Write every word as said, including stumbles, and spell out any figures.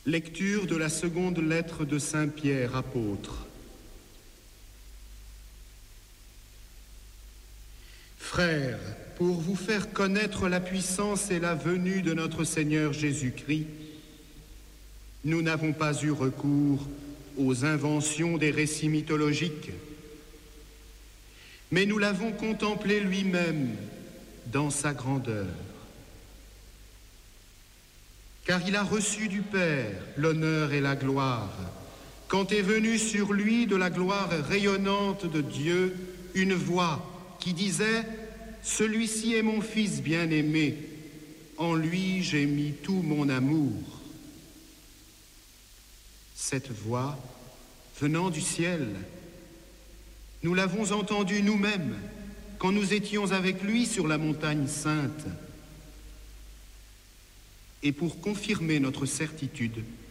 Lecture de la seconde lettre de Saint Pierre, apôtre. Frères, pour vous faire connaître la puissance et la venue de notre Seigneur Jésus-Christ, nous n'avons pas eu recours aux inventions des récits mythologiques, mais nous l'avons contemplé lui-même dans sa grandeur. Car il a reçu du Père l'honneur et la gloire, quand est venue sur lui de la gloire rayonnante de Dieu une voix qui disait « Celui-ci est mon Fils bien-aimé, en lui j'ai mis tout mon amour ». Cette voix, venant du ciel, nous l'avons entendue nous-mêmes quand nous étions avec lui sur la montagne sainte. Et pour confirmer notre certitude,